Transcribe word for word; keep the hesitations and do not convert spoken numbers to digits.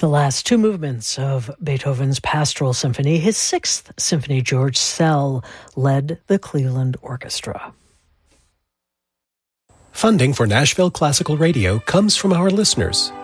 The last two movements of Beethoven's Pastoral Symphony, his sixth symphony, George Szell, led the Cleveland Orchestra. Funding for Nashville Classical Radio comes from our listeners